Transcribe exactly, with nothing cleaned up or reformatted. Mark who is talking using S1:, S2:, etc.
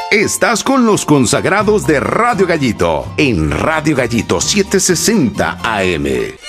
S1: Estás con los consagrados de Radio Gallito en Radio Gallito setecientos sesenta A M.